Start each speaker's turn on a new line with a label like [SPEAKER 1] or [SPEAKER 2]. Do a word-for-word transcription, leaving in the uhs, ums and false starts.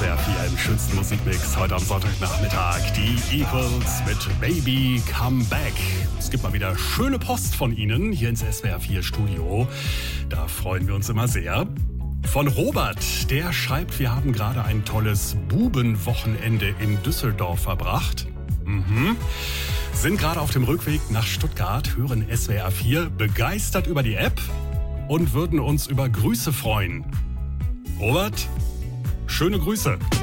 [SPEAKER 1] W R vier im schönsten Musikmix heute am Sonntagnachmittag. Die Eagles mit Baby Come Back. Es gibt mal wieder schöne Post von Ihnen hier ins S W R vier Studio. Da freuen wir uns immer sehr. Von Robert, der schreibt, wir haben gerade ein tolles Bubenwochenende in Düsseldorf verbracht. Mhm. Sind gerade auf dem Rückweg nach Stuttgart, hören S W R vier, begeistert über die App und würden uns über Grüße freuen. Robert, schöne Grüße.